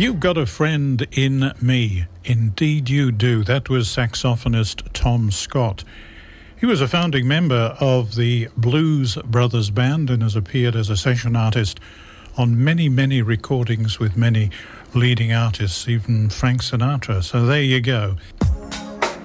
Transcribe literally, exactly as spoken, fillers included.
You've got a friend in me. Indeed you do. That was saxophonist Tom Scott. He was a founding member of the Blues Brothers Band and has appeared as a session artist on many, many recordings with many leading artists, even Frank Sinatra. So there you go.